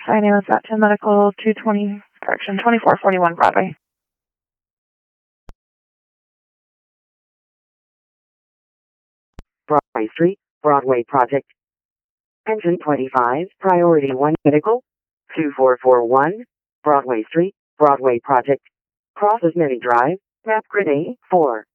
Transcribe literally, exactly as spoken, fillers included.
My name is Upton Medical, two twenty, correction, twenty-four forty-one Broadway. Broadway Street, Broadway Project. Engine twenty-five, Priority one Medical, two four four one, Broadway Street, Broadway Project. Crosses Mini Drive, map grid A, four.